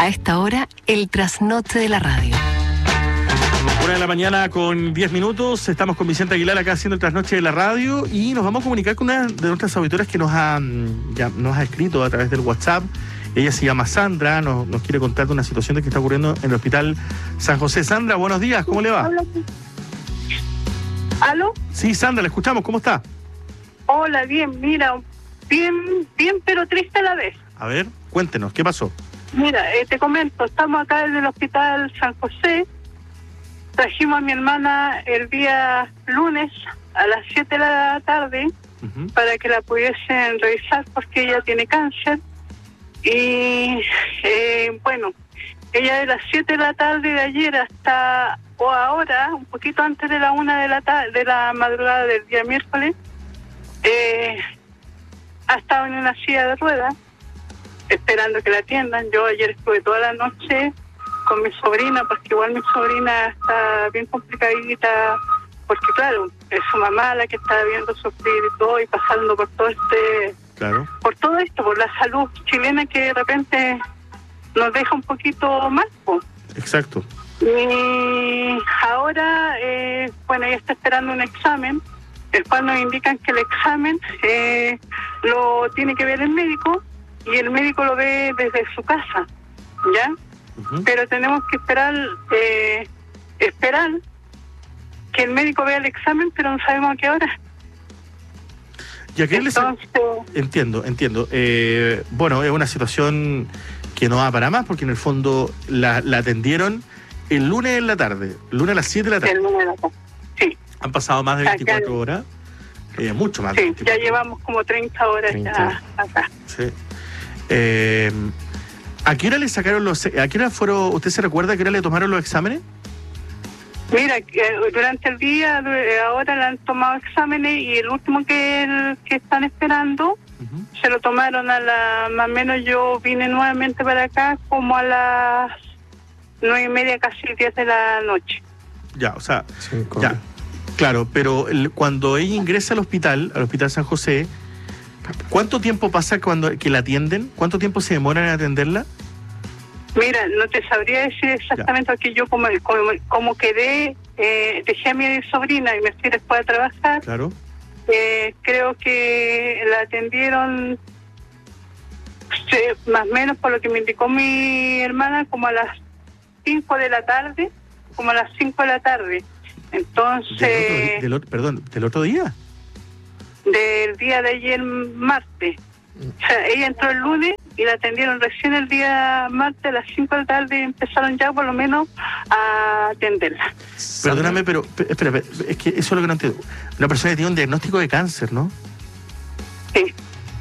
A esta hora, el trasnoche de la radio. 1:00 con 10 minutos. Estamos con Vicente Aguilar acá haciendo el trasnoche de la radio y nos vamos a comunicar con una de nuestras auditoras que nos ha escrito a través del WhatsApp. Ella se llama Sandra, nos quiere contar de una situación que está ocurriendo en el Hospital San José. Sandra, buenos días, ¿cómo le va? ¿Aló? Sí, Sandra, la escuchamos, ¿cómo está? Hola, bien, mira, bien, pero triste a la vez. A ver, cuéntenos, ¿qué pasó? Mira, te comento, estamos acá en el Hospital San José. Trajimos a mi hermana el día lunes a las 7 de la tarde para que la pudiesen revisar porque ella tiene cáncer. Y bueno, ella de las 7 de la tarde de ayer hasta o ahora, un poquito antes de la 1 de la madrugada del día miércoles, ha estado en una silla de ruedas esperando que la atiendan. Yo ayer estuve toda la noche con mi sobrina, porque igual mi sobrina está bien complicadita, porque claro, es su mamá la que está viendo sufrir y todo, y pasando por todo por todo esto, por la salud chilena que de repente nos deja un poquito mal, pues. Exacto. Y ahora, bueno, ella está esperando un examen, el cual nos indican que el examen lo tiene que ver el médico, y el médico lo ve desde su casa, ¿ya? Pero tenemos que esperar que el médico vea el examen, pero no sabemos a qué hora. ¿Y a qué entonces, Entiendo. Bueno, es una situación que no va para más, porque en el fondo la atendieron el lunes en la tarde, lunes a las 7 de la tarde. El lunes de la tarde, sí. Han pasado más de 24 horas, mucho más de 24 ya llevamos como 30 horas ya acá. Sí. ¿A qué hora le sacaron a qué hora fueron, usted se recuerda a qué hora le tomaron los exámenes? Mira, durante el día, ahora le han tomado exámenes, y el último que están esperando, se lo tomaron más o menos. Yo vine nuevamente para acá como a las 9:30, casi 10 de la noche. Ya, o sea, ya, claro, pero cuando ella ingresa al Hospital San José, ¿cuánto tiempo pasa que la atienden? ¿Cuánto tiempo se demoran en atenderla? Mira, no te sabría decir exactamente, porque yo como quedé, dejé a mi sobrina y me fui después a trabajar. Claro. Creo que la atendieron, más o menos por lo que me indicó mi hermana, como a las 5 de la tarde, Entonces... ¿Del otro día? Del día de ayer, martes. O sea, ella entró el lunes y la atendieron recién el día martes a las 5 de la tarde, y empezaron ya por lo menos a atenderla. Perdóname, pero espera, es que eso es lo que no entiendo. Una persona que tiene un diagnóstico de cáncer, ¿no? Sí.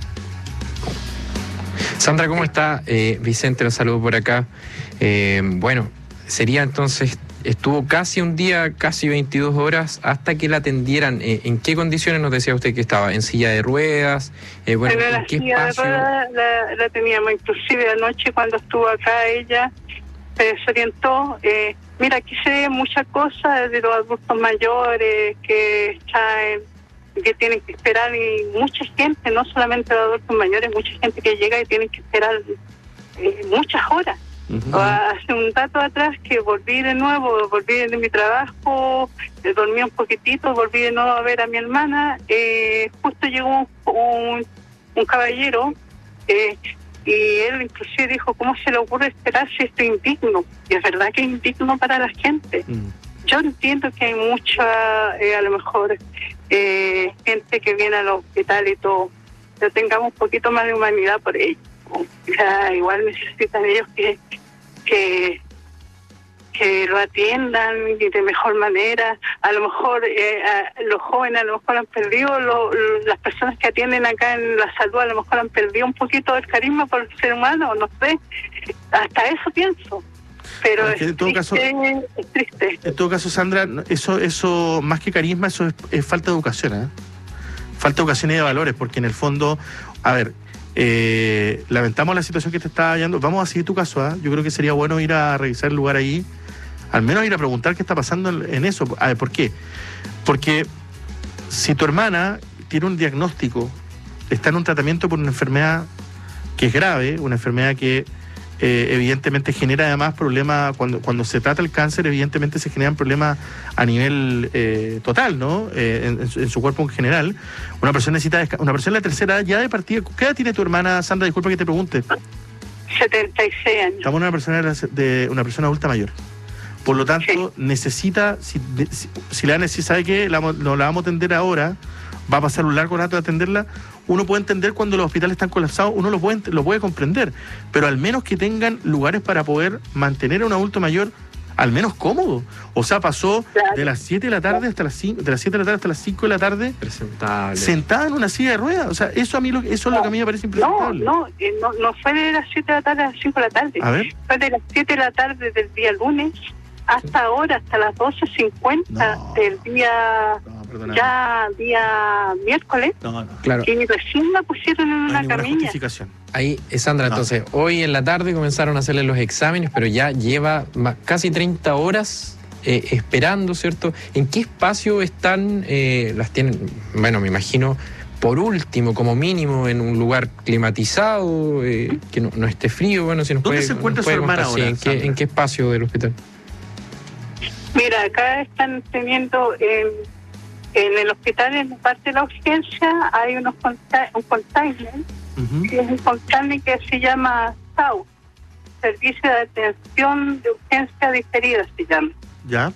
Sandra, ¿cómo está? Vicente, los saludo por acá. Bueno, sería entonces, estuvo casi un día, casi 22 horas, hasta que la atendieran. ¿En qué condiciones nos decía usted que estaba? ¿En silla de ruedas? Bueno, ¿en qué espacio? La teníamos, inclusive anoche cuando estuvo acá ella, se desorientó. Mira, aquí se ve muchas cosas de los adultos mayores que tienen que esperar, y mucha gente, no solamente los adultos mayores, mucha gente que llega y tienen que esperar muchas horas. Hace un rato atrás que volví de mi trabajo, dormí un poquitito, volví de nuevo a ver a mi hermana. Justo llegó un caballero, y él inclusive dijo, ¿cómo se le ocurre esperar si esto es indigno? Y es verdad que es indigno para la gente. Yo entiendo que hay mucha, a lo mejor, gente que viene al hospital y todo, pero tengamos un poquito más de humanidad por ellos. O sea, igual necesitan ellos que lo atiendan y de mejor manera. A lo mejor los jóvenes a lo mejor han perdido, las personas que atienden acá en la salud a lo mejor han perdido un poquito el carisma por el ser humano, no sé, hasta eso pienso. Pero es triste. En todo caso, Sandra, eso más que carisma, eso es falta de educación, falta de educación y de valores, porque en el fondo, a ver, lamentamos la situación que te está hallando. Vamos a seguir tu caso, Yo creo que sería bueno ir a revisar el lugar ahí, al menos ir a preguntar qué está pasando en eso. A ver, ¿por qué? Porque si tu hermana tiene un diagnóstico, está en un tratamiento por una enfermedad que es grave, una enfermedad que evidentemente genera además problemas, cuando se trata el cáncer, evidentemente se generan problemas a nivel total, ¿no? En su cuerpo en general. Una persona una persona de la tercera edad ya de partida. ¿Qué edad tiene tu hermana, Sandra? Disculpa que te pregunte. 76 años. Estamos en una persona adulta mayor. Por lo tanto, necesita, si la sabe que no la vamos a atender ahora, va a pasar un largo rato de atenderla. Uno puede entender cuando los hospitales están colapsados, uno lo puede comprender, pero al menos que tengan lugares para poder mantener a un adulto mayor al menos cómodo. O sea, pasó de las 7 de la tarde hasta las 5, de las 7 de la tarde hasta las 5 de la tarde sentada en una silla de ruedas. O sea, eso es lo que a mí me parece impresentable. No fue de las 7 de la tarde a las 5 de la tarde. A ver. Fue de las 7 de la tarde del día lunes hasta ahora, hasta las 12:50 del día día miércoles. Claro. Y recién la pusieron en una camilla. Ahí, Sandra, entonces, hoy en la tarde comenzaron a hacerle los exámenes, pero ya lleva casi 30 horas esperando, ¿cierto? ¿En qué espacio están? Las tienen, bueno, me imagino, por último, como mínimo, en un lugar climatizado, que no esté frío. Bueno, si nos ¿Dónde puede, se encuentra su hermana ahora? ¿En qué espacio del hospital? Mira, acá están teniendo en el hospital, en parte de la urgencia, hay un container, que es un container que se llama SAU, Servicio de Atención de Urgencia Diferida, se llama. ¿Ya?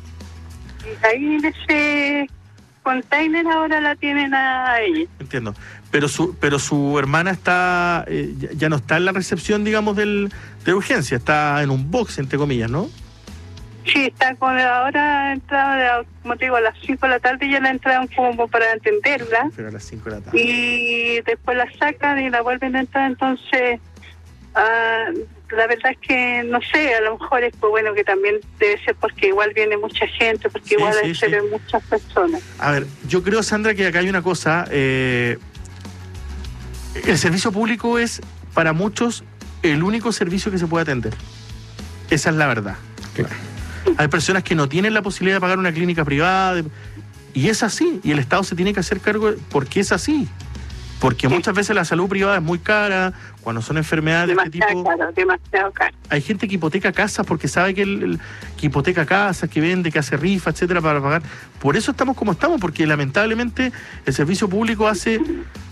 Y ahí en ese container ahora la tienen a ella. Entiendo. Pero su hermana está ya no está en la recepción, digamos, de urgencia, está en un box, entre comillas, ¿no? Sí, está con ahora entrada, como te digo, a las 5 de la tarde ya la entraron como para atenderla. Pero a las 5 de la tarde. Y después la sacan y la vuelven a entrar, entonces la verdad es que no sé, a lo mejor es pues bueno que también debe ser porque igual viene mucha gente, porque igual hay muchas personas. A ver, yo creo, Sandra, que acá hay una cosa, el servicio público es para muchos el único servicio que se puede atender. Esa es la verdad. Claro. Hay personas que no tienen la posibilidad de pagar una clínica privada, y es así, y el Estado se tiene que hacer cargo porque es así. Porque muchas veces la salud privada es muy cara, cuando son enfermedades de este tipo. Demasiado caro. Hay gente que hipoteca casas porque sabe que que hipoteca casas, que vende, que hace rifa, etcétera, para pagar. Por eso estamos como estamos, porque lamentablemente el servicio público hace.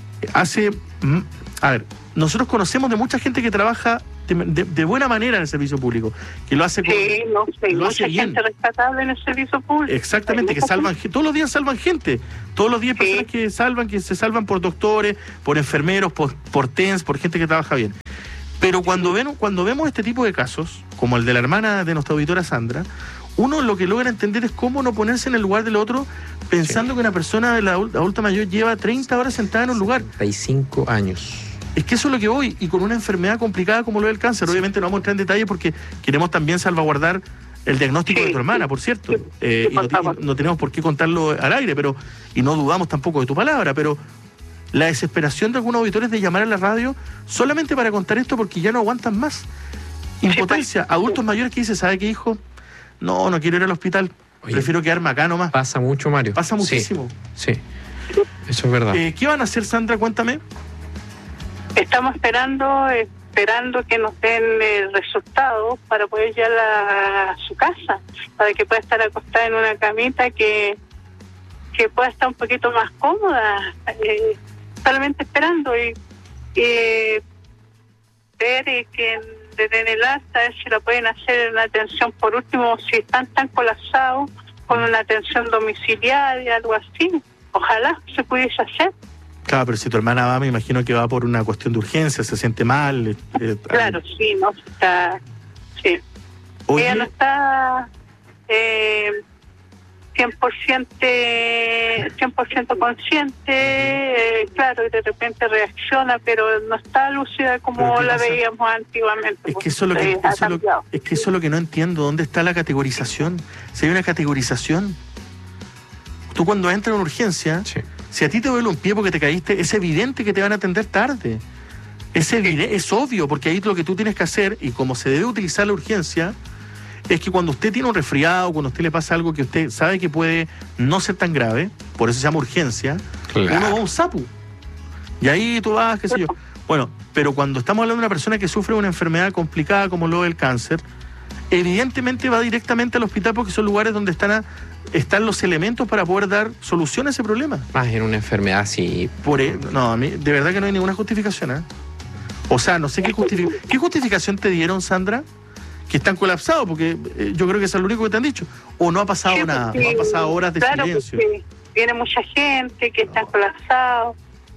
A ver, nosotros conocemos de mucha gente que trabaja de buena manera en el servicio público, que lo hace mucha gente rescatable en el servicio público. Exactamente, que salvan, todos los días salvan gente, todos los días hay personas que se salvan por doctores, por enfermeros, por TENS, por gente que trabaja bien. Pero cuando vemos este tipo de casos, como el de la hermana de nuestra auditora Sandra, uno lo que logra entender es cómo no ponerse en el lugar del otro, pensando que una persona de la adulta mayor lleva 30 horas sentada en un lugar. 35 años. Es que eso es lo que voy, y con una enfermedad complicada como lo del cáncer. Obviamente no vamos a entrar en detalle porque queremos también salvaguardar el diagnóstico de tu hermana, por cierto. Y no tenemos por qué contarlo al aire, y no dudamos tampoco de tu palabra, pero la desesperación de algunos auditores de llamar a la radio solamente para contar esto porque ya no aguantan más. Impotencia, adultos mayores que dicen, ¿sabe qué, hijo? No quiero ir al hospital, prefiero quedarme acá nomás. Pasa mucho, Mario. Pasa muchísimo. Sí, eso es verdad. ¿Qué van a hacer, Sandra? Cuéntame. Estamos esperando que nos den el resultado para poder llevarla a su casa, para que pueda estar acostada en una camita que pueda estar un poquito más cómoda, solamente esperando y ver que le den el alta, a ver si la pueden hacer una atención por último, si están tan colapsados, con una atención domiciliaria, algo así. Ojalá se pudiese hacer. Claro, pero si tu hermana va, me imagino que va por una cuestión de urgencia, se siente mal. Claro, sí, no está. Sí. Oye, ella no está 100% consciente, claro, y de repente reacciona, pero no está lúcida como la veíamos antiguamente. Es que eso es lo que no entiendo. ¿Dónde está la categorización? Si hay una categorización, tú cuando entras en una urgencia, si a ti te duele un pie porque te caíste, es evidente que te van a atender tarde. Es obvio, porque ahí lo que tú tienes que hacer, y como se debe utilizar la urgencia, es que cuando usted tiene un resfriado, cuando a usted le pasa algo que usted sabe que puede no ser tan grave, por eso se llama urgencia, uno va a un SAPU. Y ahí tú vas, qué sé yo. Bueno, pero cuando estamos hablando de una persona que sufre una enfermedad complicada como lo del cáncer, evidentemente va directamente al hospital porque son lugares donde están los elementos para poder dar solución a ese problema. Más en una enfermedad así. No, a mí de verdad que no hay ninguna justificación, ¿eh? O sea, no sé qué justificación te dieron, Sandra, que están colapsados, porque yo creo que eso es lo único que te han dicho. O no ha pasado nada, no han pasado horas de silencio. Viene mucha gente que están colapsados.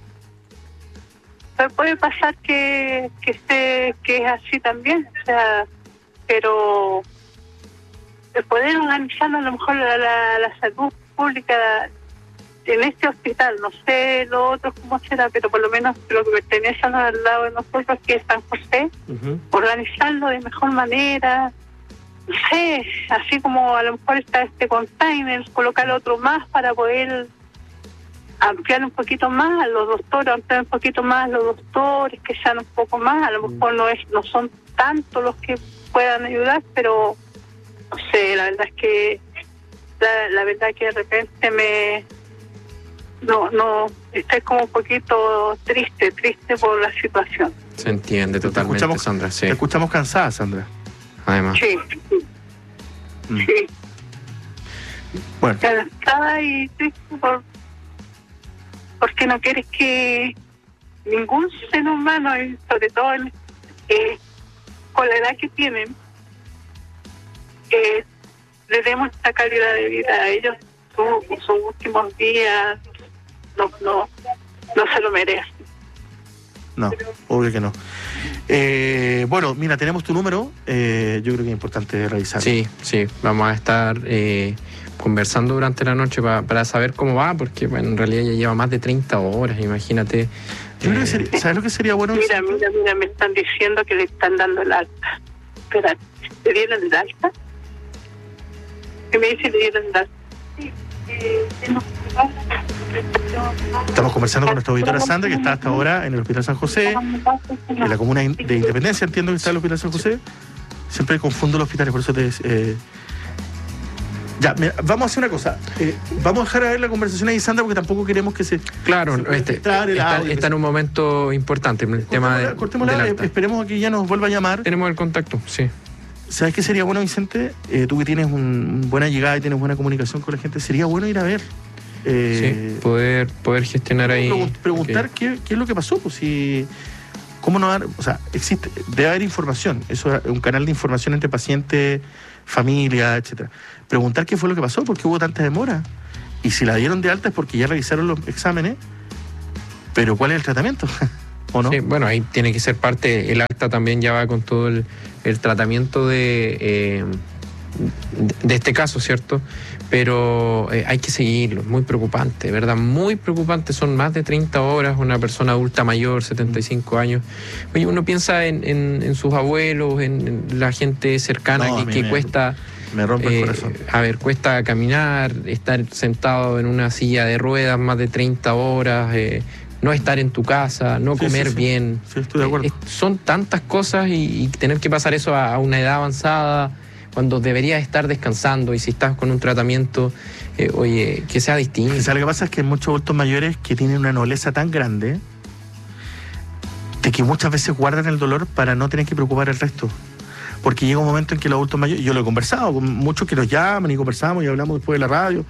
Pero puede pasar que es así también, o sea, pero el poder organizar a lo mejor la salud pública en este hospital, no sé lo otro cómo será, pero por lo menos lo que pertenece al lado de nosotros, que es San José, organizarlo de mejor manera, no sé, así como a lo mejor está este container, colocar otro más para poder ampliar un poquito más a los doctores, ampliar un poquito más a los doctores, que sean un poco más, a lo mejor no son tantos los que puedan ayudar, pero no sé, la verdad es que la verdad que de repente estoy como un poquito triste por la situación. Se entiende totalmente, Sandra, sí. Te escuchamos cansada, Sandra. Además. Sí. Sí. Bueno. Cansada y triste porque no quieres que ningún ser humano, y sobre todo con la edad que tienen, le demos esta calidad de vida a ellos. Sus últimos días no se lo merecen. No, obvio que no. Bueno, mira, tenemos tu número. Yo creo que es importante revisarlo. Sí, vamos a estar conversando durante la noche para saber cómo va, porque bueno, en realidad ya lleva más de 30 horas, imagínate. Yo creo que ¿sabes lo que sería bueno? Mira, me están diciendo que le están dando el alta. Espera, ¿le dieron el alta? ¿Qué me dice le dieron el alta? Estamos conversando con nuestra auditora Sandra, que está hasta ahora en el Hospital San José, en la comuna de Independencia, entiendo que está el Hospital San José. Siempre confundo los hospitales, por eso ya, vamos a hacer una cosa. Vamos a dejar a ver la conversación ahí, Sandra, porque tampoco queremos que se... Claro, está en un momento importante el tema de... Cortémosla, esperemos a que ya nos vuelva a llamar. Tenemos el contacto, sí. ¿Sabes qué sería bueno, Vicente? Tú que tienes buena llegada y tienes buena comunicación con la gente, sería bueno ir a ver. Sí, poder gestionar ahí. Preguntar qué es lo que pasó, pues si... ¿Cómo no dar? O sea, debe haber información. Eso es un canal de información entre paciente, familia, etcétera. Preguntar qué fue lo que pasó, por qué hubo tanta demora. Y si la dieron de alta es porque ya revisaron los exámenes, pero ¿cuál es el tratamiento? ¿O no? Sí, bueno, ahí tiene que ser parte, el alta también ya va con todo el tratamiento de este caso, ¿cierto? Pero hay que seguirlo, muy preocupante, ¿verdad? Muy preocupante, son más de 30 horas, una persona adulta mayor, 75 años. Oye, uno piensa en sus abuelos, en la gente cercana que cuesta... Me rompe el corazón. Cuesta caminar, estar sentado en una silla de ruedas más de 30 horas, no estar en tu casa, no comer bien. Sí, estoy de acuerdo. Son tantas cosas y tener que pasar eso a una edad avanzada, cuando deberías estar descansando, y si estás con un tratamiento, que sea distinto. O sea, lo que pasa es que hay muchos adultos mayores que tienen una nobleza tan grande de que muchas veces guardan el dolor para no tener que preocupar el resto. Porque llega un momento en que los adultos mayores, yo lo he conversado con muchos que nos llaman y conversamos y hablamos después de la radio,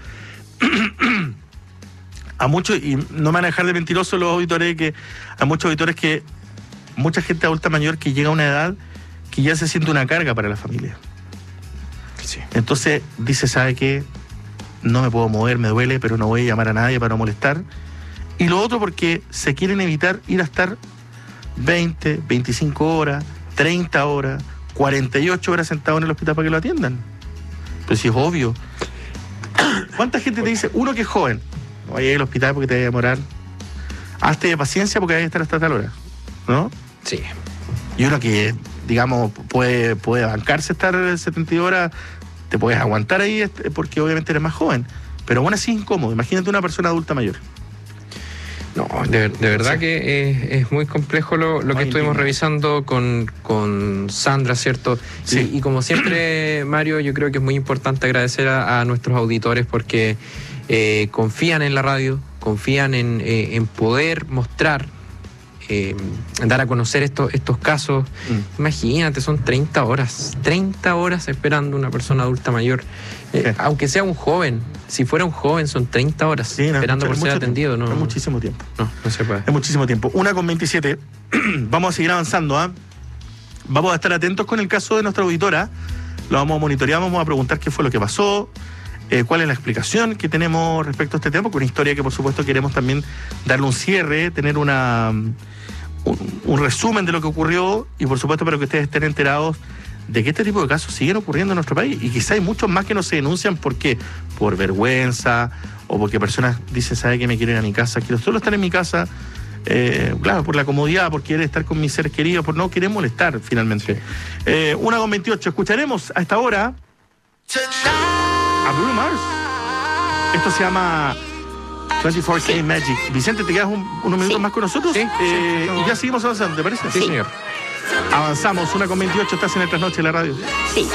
a muchos, y no me van a dejar de mentirosos los auditores, que a muchos auditores que mucha gente adulta mayor que llega a una edad que ya se siente una carga para la familia. Sí. Entonces dice, ¿sabe qué? No me puedo mover, me duele, pero no voy a llamar a nadie para no molestar. Y lo otro porque se quieren evitar ir a estar 20, 25 horas, 30 horas, 48 horas sentado en el hospital para que lo atiendan. Pues sí, es obvio. ¿Cuánta gente te dice? Uno que es joven, no vaya a ir al hospital porque te va a demorar. Hazte de paciencia porque vas a estar hasta tal hora, ¿no? Sí. Y uno que, digamos, puede bancarse estar 72 horas, te puedes aguantar ahí porque obviamente eres más joven. Pero aún así es incómodo. Imagínate una persona adulta mayor. No, de verdad que es muy complejo lo que estuvimos revisando con Sandra, ¿cierto? Sí. Y como siempre, Mario, yo creo que es muy importante agradecer a nuestros auditores porque confían en la radio, confían en poder mostrar dar a conocer estos casos. Imagínate, son 30 horas esperando una persona adulta mayor. Aunque sea un joven, si fuera un joven, son 30 horas esperando por ser atendido. No, es muchísimo tiempo. No se puede. Es muchísimo tiempo. 1:27. Vamos a seguir avanzando. Vamos a estar atentos con el caso de nuestra auditora. Lo vamos a monitorear, vamos a preguntar qué fue lo que pasó, cuál es la explicación que tenemos respecto a este tema, con una historia que por supuesto queremos también darle un cierre, tener un resumen de lo que ocurrió y por supuesto para que ustedes estén enterados de que este tipo de casos siguen ocurriendo en nuestro país y quizá hay muchos más que no se denuncian. ¿Por qué? Por vergüenza o porque personas dicen, ¿sabe qué? Me quiero ir a mi casa, quiero solo estar en mi casa. Claro, por la comodidad, por querer estar con mis seres queridos, por no querer molestar finalmente. 1:28, escucharemos a esta hora a Bruno Mars. Esto se llama 24K Magic. Vicente, ¿te quedas unos minutos más con nosotros? Sí, y ya seguimos avanzando, ¿te parece? Sí, señor. Avanzamos, 1:28, estás en el Trasnoche de la radio. Sí.